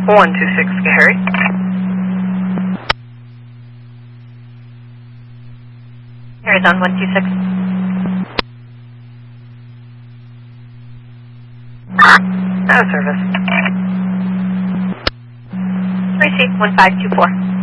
126 Gary. Gary's on 126. Out of service. Receive 1524.